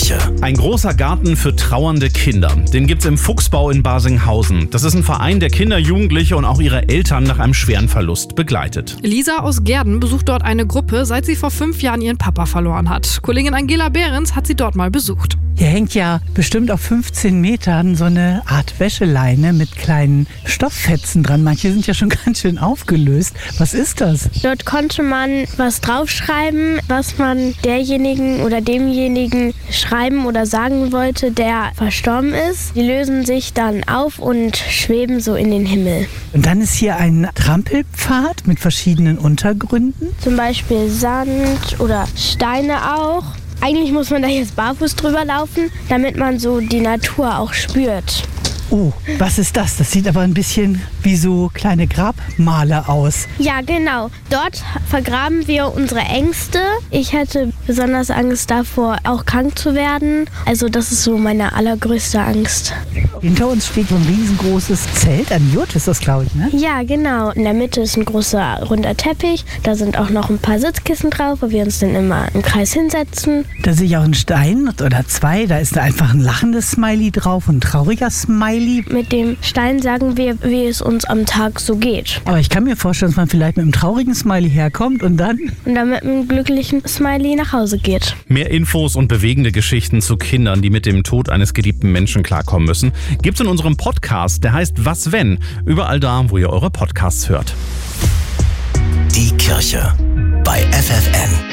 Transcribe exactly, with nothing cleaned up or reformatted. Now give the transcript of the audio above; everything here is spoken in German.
Kirche. Ein großer Garten für trauernde Kinder. Den gibt's im Fuchsbau in Basinghausen. Das ist ein Verein, der Kinder, Jugendliche und auch ihre Eltern nach einem schweren Verlust begleitet. Lisa aus Gerden besucht dort eine Gruppe, seit sie vor fünf Jahren ihren Papa verloren hat. Kollegin Angela Behrens hat sie dort mal besucht. Hier hängt ja bestimmt auf fünfzehn Metern so eine Art Wäscheleine mit kleinen Stofffetzen dran. Manche sind ja schon ganz schön aufgelöst. Was ist das? Dort konnte man was draufschreiben, was man derjenigen oder demjenigen schreiben oder sagen wollte, der verstorben ist. Die lösen sich dann auf und schweben so in den Himmel. Und dann ist hier ein Trampelpfad mit verschiedenen Untergründen. Zum Beispiel Sand oder Steine auch. Eigentlich muss man da jetzt barfuß drüber laufen, damit man so die Natur auch spürt. Oh, was ist das? Das sieht aber ein bisschen wie so kleine Grabmale aus. Ja, genau. Dort vergraben wir unsere Ängste. Ich hatte besonders Angst davor, auch krank zu werden. Also das ist so meine allergrößte Angst. Hinter uns steht so ein riesengroßes Zelt. Ein Jurt ist das, glaube ich, ne? Ja, genau. In der Mitte ist ein großer runder Teppich. Da sind auch noch ein paar Sitzkissen drauf, wo wir uns dann immer im Kreis hinsetzen. Da sehe ich auch einen Stein oder zwei. Da ist einfach ein lachendes Smiley drauf und ein trauriger Smiley. Mit dem Stein sagen wir, wie es uns am Tag so geht. Aber ich kann mir vorstellen, dass man vielleicht mit einem traurigen Smiley herkommt und dann... Und dann mit einem glücklichen Smiley nach Hause geht. Mehr Infos und bewegende Geschichten zu Kindern, die mit dem Tod eines geliebten Menschen klarkommen müssen, gibt's in unserem Podcast, der heißt Was wenn? Überall da, wo ihr eure Podcasts hört. Die Kirche bei F F N.